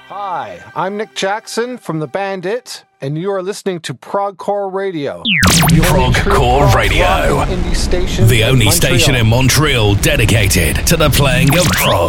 Hi, I'm Nick Jackson from the band It, and you are listening to Progcore Radio. Progcore Radio, indie station the only station in Montreal dedicated to the playing of prog.